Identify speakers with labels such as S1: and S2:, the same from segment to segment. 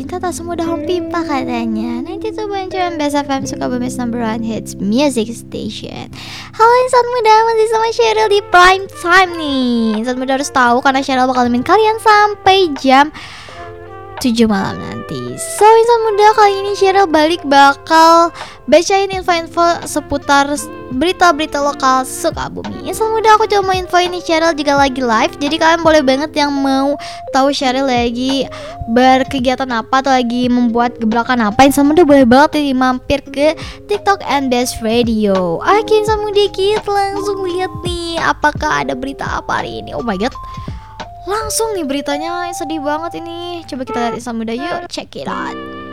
S1: kata semudah home pipa katanya. 92.1 Best FM Sukabumi's #1 hits music station. Halo insan muda, masih sama Cheryl di prime time nih. Insan muda harus tahu karena Cheryl bakal nemenin kalian sampai jam 7 malam nanti. So insan muda, kali ini Cheryl balik bakal bacain info-info seputar berita-berita lokal Sukabumi. Insan muda, aku cuma mau info ini Cheryl juga lagi live. Jadi kalian boleh banget yang mau tahu Cheryl lagi berkegiatan apa atau lagi membuat gebrakan apa, insan muda boleh banget nih mampir ke TikTok and Best Radio. Oke insan muda, kita langsung lihat nih apakah ada berita apa hari ini. Oh my god, langsung nih beritanya, sedih banget ini. Coba kita lihat insan muda, yuk check it out.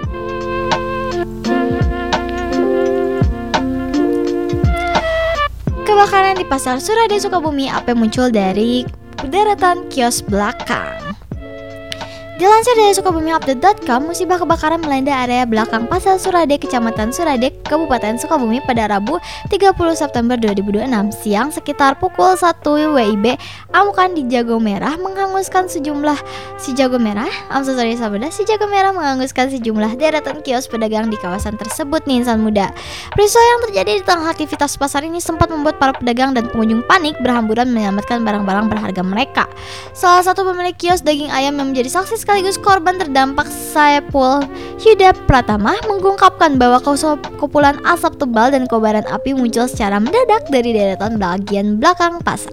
S1: Kebakaran di Pasar Suradeh Sukabumi apa yang muncul dari deretan kios belakang. Dilansir dari SukabumiUpdate.com, musibah kebakaran melanda area belakang Pasar Suradeh, Kecamatan Suradeh, Kabupaten Sukabumi pada Rabu 30 September 2026 siang sekitar pukul 1 WIB. Amukan di Jago Merah menghanguskan sejumlah si Jago Merah menghanguskan sejumlah deretan kios pedagang di kawasan tersebut nih insan muda. Peristiwa yang terjadi di tengah aktivitas pasar ini sempat membuat para pedagang dan pengunjung panik berhamburan menyelamatkan barang-barang berharga mereka. Salah satu pemilik kios daging ayam yang menjadi saksi sekaligus korban terdampak, Saipul Yuda Pratama, mengungkapkan bahwa kepulan asap tebal dan kobaran api muncul secara mendadak dari deretan bagian belakang pasar.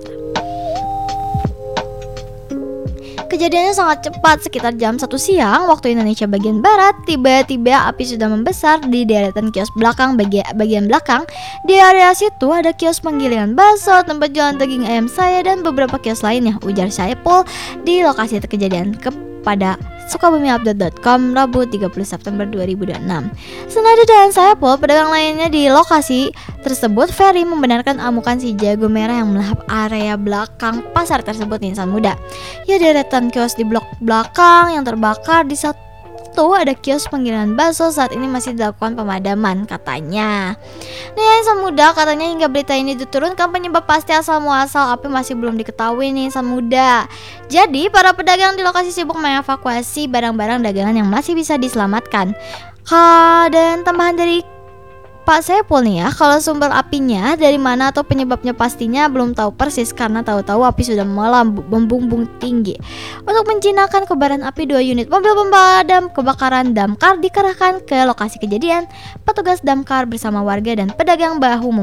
S1: Kejadiannya sangat cepat, sekitar jam 1 siang waktu Indonesia bagian barat. Tiba-tiba api sudah membesar di deretan kios belakang bagian belakang. Di area situ ada kios penggilingan bakso, tempat jualan daging ayam saya, dan beberapa kios lainnya, ujar Saipul di lokasi kejadian kepada SukabumiUpdate.com Rabu 30 September 2026. Senada dengan Saipul, pedagang lainnya di lokasi tersebut, Ferry, membenarkan amukan si Jago Merah yang melahap area belakang pasar tersebut insan muda. Ya, deretan kios di blok belakang yang terbakar, di satu ada kios penggilingan bakso, saat ini masih dilakukan pemadaman katanya. Nih insan muda, katanya hingga berita ini diturunkan penyebab pasti asal muasal api masih belum diketahui nih insan muda. Jadi para pedagang di lokasi sibuk mengevakuasi barang-barang dagangan yang masih bisa diselamatkan. Dan tambahan dari Pak Saipul nih ya, kalau sumber apinya dari mana atau penyebabnya pastinya belum tahu persis karena tahu-tahu api sudah membumbung tinggi. Untuk menjinakkan kobaran api, 2 unit mobil pemadam kebakaran damkar dikerahkan ke lokasi kejadian. Petugas damkar bersama warga dan pedagang bahu